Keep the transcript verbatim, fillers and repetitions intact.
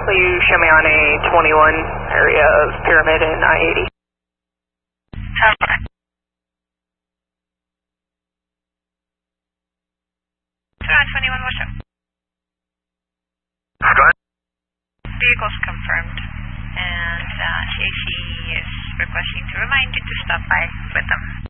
Will you show me on a twenty-one area of Pyramid and I eighty? Okay. Alright, twenty-one, what's up? Go ahead. Vehicle's confirmed, and uh, J C is requesting to remind you to stop by with them.